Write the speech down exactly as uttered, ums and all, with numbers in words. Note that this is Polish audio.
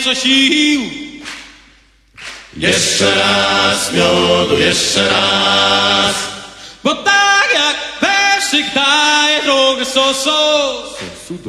co sił. Jeszcze raz miodu, jeszcze raz. Bo tak jak peszyk daje drogę sos, sos.